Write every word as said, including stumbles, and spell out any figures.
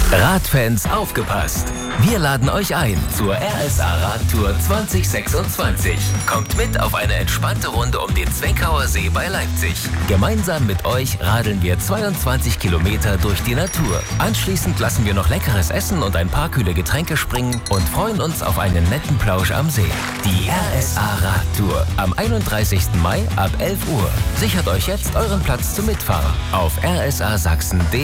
Radfans, aufgepasst! Wir laden euch ein zur R S A Radtour zwanzig sechsundzwanzig. Kommt mit auf eine entspannte Runde um den Zweckauer See bei Leipzig. Gemeinsam mit euch radeln wir zweiundzwanzig Kilometer durch die Natur. Anschließend lassen wir noch leckeres Essen und ein paar kühle Getränke springen und freuen uns auf einen netten Plausch am See. Die R S A Radtour am einunddreißigsten Mai ab elf Uhr. Sichert euch jetzt euren Platz zum Mitfahren auf r s a sachsen punkt d e.